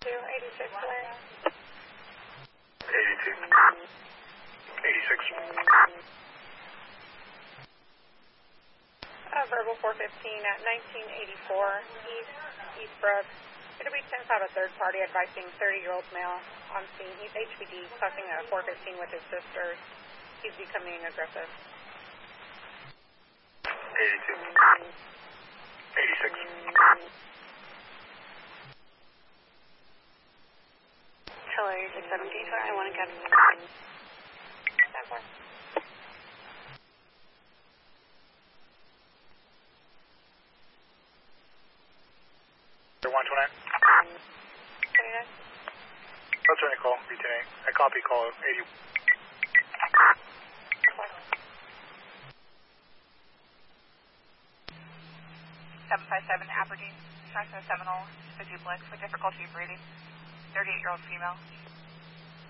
86 Larry. 82. 86. Verbal 415 at 1984 Eastbrook. It'll be sent out a third party advising 30-year-old male on scene. He's HPD, talking at 415 with his sister. He's becoming aggressive. 82. 86. Hello, 617, sorry, I want to get... Stand by. They're 129. 29. That's any call, B10A. I copy call 80. 757 Aberdeen, Seminole, a duplex with difficulty breathing, 38-year-old female.